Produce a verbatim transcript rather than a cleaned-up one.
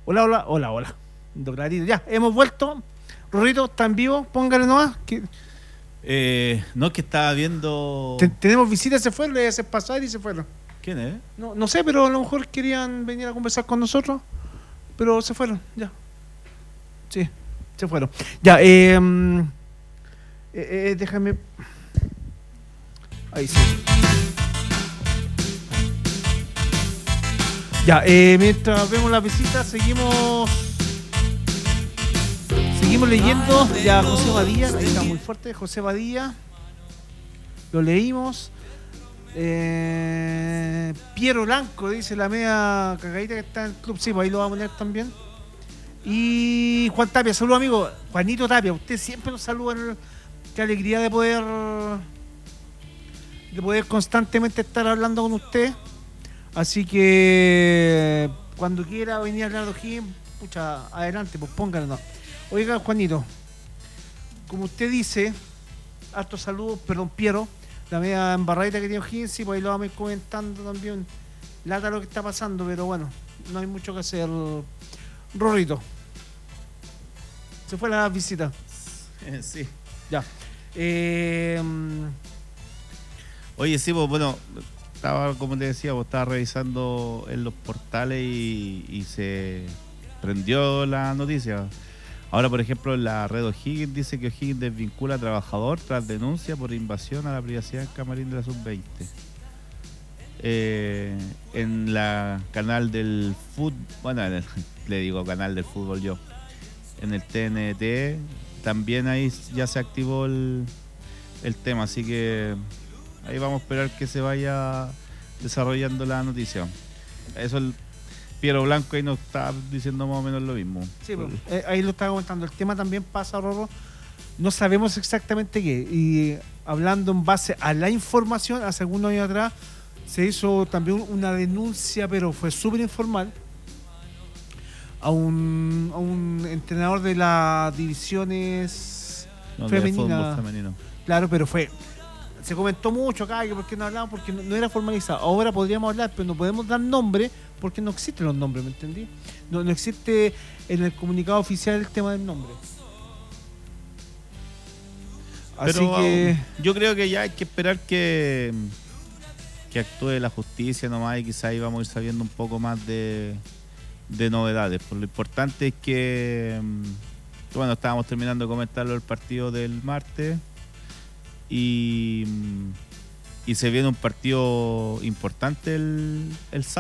Hola, hola, hola, hola. Don Clarito, ya, hemos vuelto. Rorrito, ¿está en vivo? Póngale nomás. Que Eh, no, es que estaba te- viendo. tenemos visitas, se fueron, le hace pasar y se fueron. ¿Quién es? No, no sé, pero a lo mejor querían venir a conversar con nosotros, pero se fueron, ya. Sí, se fueron. Ya, eh, mm, eh, eh, déjame. Ahí sí. Ya, eh, mientras vemos las visitas, seguimos. Seguimos leyendo. Ya, José Badía, ahí está muy fuerte. José Badía, lo leímos. Eh, Piero Blanco dice la media cagadita que está en el club. Sí, pues ahí lo vamos a poner también. Y Juan Tapia, saludos amigo. Juanito Tapia, usted siempre nos saluda. Qué alegría de poder de poder constantemente estar hablando con usted. Así que cuando quiera venir a hablar de O'Higgins, pucha, adelante, pues pónganlo. Oiga, Juanito, como usted dice, hartos saludos, perdón, Piero, la media embarradita que tiene O'Higgins, sí, pues ahí lo vamos a ir comentando también. Lata lo que está pasando, pero bueno, no hay mucho que hacer. Rorrito, se fue la visita. Eh, sí. Ya. Eh, Oye, sí, pues bueno, estaba, como te decía, pues, estaba revisando en los portales y, y se prendió la noticia. Ahora, por ejemplo, en la red O'Higgins dice que O'Higgins desvincula a trabajador tras denuncia por invasión a la privacidad del camarín de la sub veinte. Eh, en la canal del fútbol, bueno, en el- le digo canal del fútbol yo, en el T N T también ahí ya se activó el, el tema, así que ahí vamos a esperar que se vaya desarrollando la noticia. Eso el Piero Blanco ahí nos está diciendo más o menos lo mismo. sí, pues, eh, ahí lo estaba comentando. El tema también pasa, Rorro. No sabemos exactamente qué. Y hablando en base a la información, hace algunos años atrás se hizo también una denuncia, pero fue súper informal, a un, a un entrenador de las divisiones No, de fútbol femeninas. femenino. Claro, pero fue. Se comentó mucho acá que por qué no hablamos, porque no, no era formalizado. Ahora podríamos hablar, pero no podemos dar nombre porque no existen los nombres, ¿me entendí? No, no existe en el comunicado oficial el tema del nombre. Así Pero que. um, yo creo que ya hay que esperar que, que actúe la justicia nomás y quizá ahí vamos a ir sabiendo un poco más de, de novedades. Por lo importante es que, um, bueno, estábamos terminando de comentarlo el partido del martes y, um, y se viene un partido importante el, el sábado.